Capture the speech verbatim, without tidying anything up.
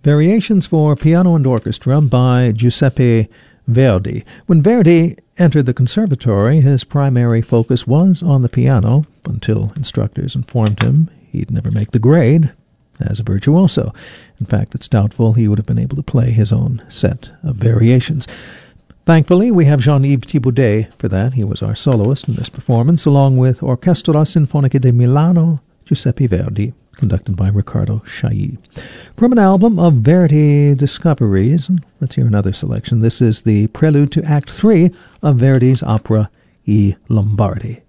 Variations for Piano and Orchestra by Giuseppe Verdi. When Verdi entered the conservatory, his primary focus was on the piano, until instructors informed him he'd never make the grade as a virtuoso. In fact, it's doubtful he would have been able to play his own set of variations. Thankfully, we have Jean-Yves Thibaudet for that. He was our soloist in this performance, along with Orchestra Sinfonica di Milano, Giuseppe Verdi, conducted by Riccardo Chailly. From an album of Verdi discoveries, let's hear another selection. This is the prelude to Act Three of Verdi's opera I Lombardi.